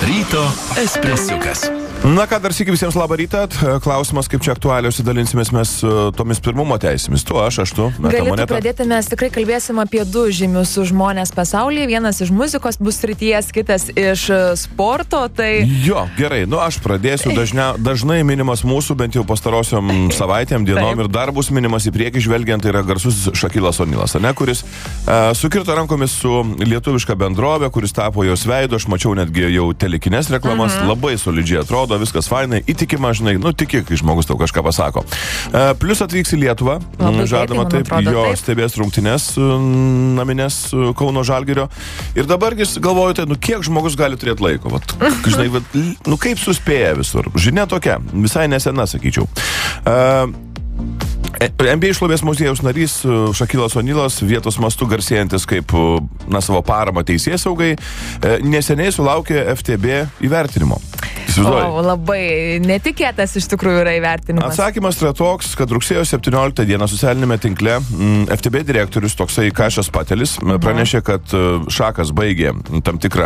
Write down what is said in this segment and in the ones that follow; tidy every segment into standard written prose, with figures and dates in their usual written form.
Ryto espresiukas. Na ką, dar sykį visiems labą rytą. Klausimas, kaip čia aktualios dalinsimės mes tomis pirmumo teisėmis. Tu, aš, tu. Galėtų pradėti, mes tikrai kalbėsim apie du žymius žmonės pasaulyje. Vienas iš muzikos bus srities, kitas iš sporto. Tai... Jo, gerai. Nu, aš pradėsiu. Dažnai minimas mūsų, bent jau pastarosiom savaitėm, dienom ir dar bus minimas į priekį žvelgiant, tai yra garsus Šakilas Onilas, kuris sukirto rankomis su lietuviška bendrovė, kuris tapo jos veidu. Aš mačiau netgi jau telekines reklamas, labai solidžiai atrodo. Viskas fainai, įtikima, žinai, tiki, kai žmogus tau kažką pasako. Plius atvyks į Lietuvą, žadama taip, jo stebės rungtynes naminės Kauno Žalgirio. Ir dabar galvoju, tai, kiek žmogus gali turėti laiko. Žinai, kaip suspėja visur. Žinia tokia, visai nesena, sakyčiau. NBA šlovės muziejaus narys Šakilas Onilas, vietos mastu garsėjantis kaip savo paramą teisėsaugai, neseniai sulaukė FTB įvertinimo. Labai netikėtas iš tikrųjų yra įvertinimas. Atsakymas yra toks, kad rugsėjo 17 dieną socialinėme tinkle FTB direktorius toksai Kašas Patelis pranešė, kad Šakas baigė tam tikrą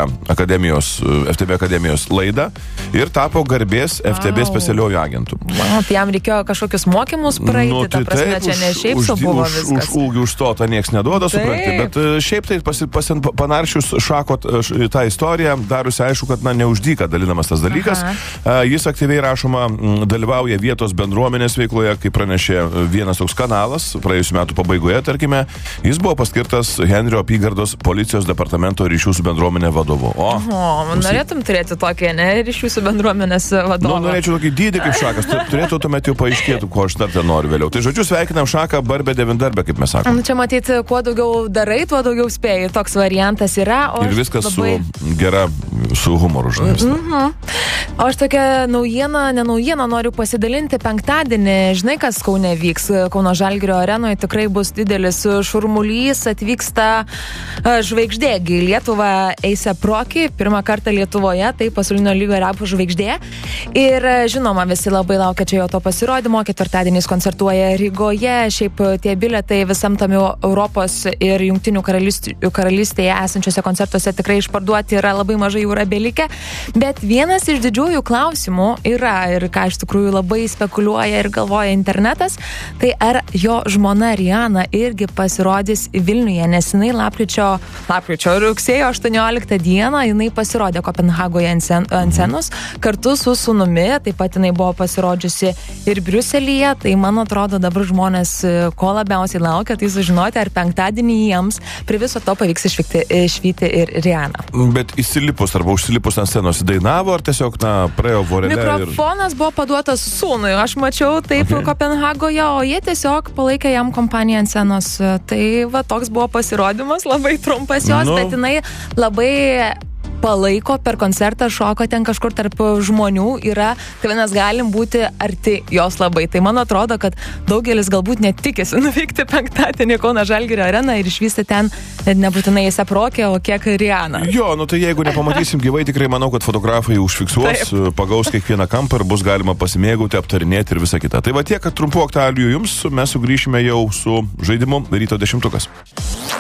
FTB akademijos laidą ir tapo garbės FTB specialiojų agentų. Tai jam reikėjo kažkokius mokymus praeiti, ta prasme, čia ne šiaip sau buvo viskas. Už ūgį už to nieks neduoda, supranti, bet šiaip tai panaršius Šako tą istoriją, darusi aišku, kad neuždyka dalinamas tas dalykas. Jis aktyviai rašoma dalyvauja vietos bendruomenės veikloje, kaip pranešė vienas toks kanalas, praėjusiu metų pabaigoje, tarkime, jis buvo paskirtas Henrio apygardos policijos departamento ryšių su bendruomenė vadovu. Norėtum turėti tokį, ryšių su bendruomenės vadovą? Norėčiau tokį dydį kaip Šakas, turėtų tuomet jau paaiškėtų, ko aš dar ten noriu vėliau. Tai žodžiu, sveikinam Šaką, barbę devindarbę, kaip mes sakome. Čia matyti, kuo daugiau darai, tuo daugiau spėjai. Toks variantas yra. Ir viskas su humoru, žinai. O aš tokią naujieną noriu pasidalinti penktadienį. Žinai, kas Kaune vyks? Kauno Žalgirio arenoje tikrai bus didelis šurmulys, atvyksta žvaigždė į Lietuvą A$AP Rocky, pirmą kartą Lietuvoje, tai pasaulinio lygio repo žvaigždė. Ir žinoma, visi labai laukia čia jo to pasirodymo, ketvirtadieniais koncertuoja Rygoje, šiaip tie bilietai visam tam Europos ir Jungtinių karalystėje esančiose koncertuose tikrai išparduoti yra labai mažai jų yra belikę, bet vienas iš didžiųjų klausimų yra, ir ką iš tikrųjų labai spekuliuoja ir galvoja internetas, tai ar jo žmona Rihanna irgi pasirodys Vilniuje, nes jinai rugsėjo 18 dieną jinai pasirodė Kopenhagoje ant scenos kartu su sūnumi, taip pat jinai buvo pasirodžiusi ir Briuselyje, tai man atrodo dabar žmonės ko labiausiai laukia, tai sužinoti, ar penktadienį jiems prie viso to pavyks išvyti ir Rihanna. Bet įsilipus arba užsilipus ant scenos dainavo, ar tiesiog, praėjo vorelė? Mikrofonas buvo paduotas sūnui, aš mačiau taip Kopenhagoje, o jie tiesiog palaikė jam kompaniją ant scenos. Tai toks buvo pasirodymas, labai trumpas jos, bet jinai labai palaiko per koncertą, šoko ten kažkur tarp žmonių yra, tai mes galim būti arti jos labai. Tai man atrodo, kad daugelis galbūt netikisi nuvykti penktadienį Kauno Žalgirio areną ir išvysti ten nebūtinai A$AP Rocky, o kiek Rihanna. Jo, tai jeigu nepamatysim gyvai, tikrai manau, kad fotografai užfiksuos, pagaus kiekvieną kampą ir bus galima pasimėgauti, aptarinėti ir visą kitą. Tai tiek, kad trumpų aktualijų jums, mes sugrįšime jau su žaidimu Ryto 10.